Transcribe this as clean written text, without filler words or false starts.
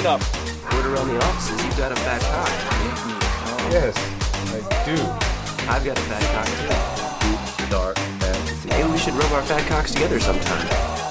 it up. Word around the offices, you've got a fat cock. Yes, I do. I've got a fat cock too. Deep, dark fantasy. Maybe we should rub our fat cocks together sometime.